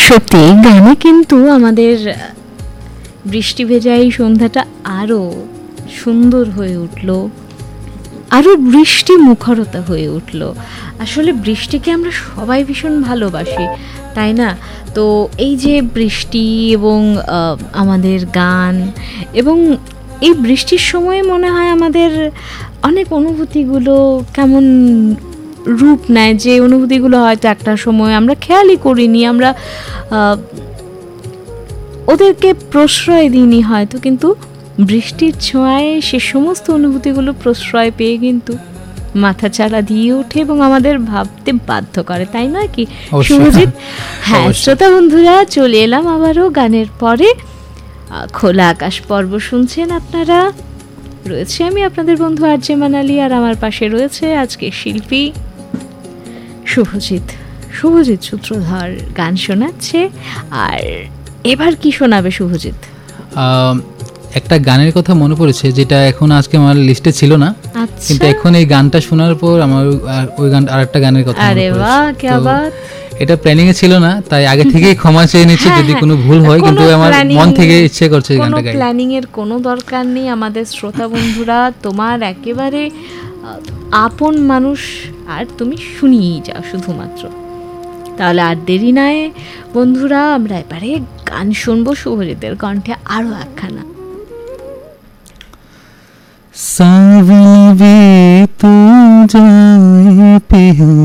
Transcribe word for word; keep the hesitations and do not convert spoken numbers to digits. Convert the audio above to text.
সত্যি গানে কিন্তু আমাদের বৃষ্টি ভেজা এই সন্ধ্যাটা আরো সুন্দর হয়ে উঠল, আরো বৃষ্টি মুখরতা হয়ে উঠল। আসলে বৃষ্টিকে আমরা সবাই ভীষণ ভালোবাসি, তাই না? তো এই যে বৃষ্টি এবং আমাদের গান, এবং এই বৃষ্টির সময় মনে হয় আমাদের অনেক অনুভূতিগুলো কেমন রূপ নেয়, যে অনুভূতিগুলো হয়তো একটা সময় আমরা খেয়ালই করিনি, আমরা ওদেরকে প্রশ্রয় দিইনি হয়তো, কিন্তু বৃষ্টির ছোঁয়ায় সে সমস্ত অনুভূতিগুলো প্রশ্রয় পেয়ে কিন্তু মাথা চাড়া দিয়ে ওঠে এবং আমাদের ভাবতে বাধ্য করে, তাই নয় কি শুভজিৎ? হ্যাঁ শ্রোতা বন্ধুরা, চলে এলাম আবারও গানের পরে। খোলা আকাশ পর্ব শুনছেন আপনারা, রয়েছে আমি আপনাদের বন্ধু আরজে মানালি, আর আমার পাশে রয়েছে আজকে শিল্পী শুভজিৎ। শুভজিৎ সূত্রধর গান শোনাচ্ছে, আর এবার কি শোনাবে শুভজিৎ? একটা গানের কথা মনে পড়েছে, যেটা এখন আজকে আমার লিস্টে ছিল না, কিন্তু এখন এই গানটা শোনার পর আমার ওই গান আরেকটা গানের কথা মনে পড়েছে। এটা প্ল্যানিং এ ছিল না, তাই আগে থেকেই ক্ষমা চেয়ে নিচ্ছি যদি কোনো ভুল হয়, কিন্তু আমার মন থেকে ইচ্ছে করছে এই গানটা গাই। প্ল্যানিং এর কোনো দরকার নেই আমাদের শ্রোতা বন্ধুরা, তোমার একেবারে আপন মানুষ, আর তুমি শুনিয়েই যাও শুধুমাত্র। তাহলে আর দেরি নয় বন্ধুরা, আমরা এবারে গান শুনবো শুভজিতের কণ্ঠে আরো একখানা। सावन भी तू जाए पिया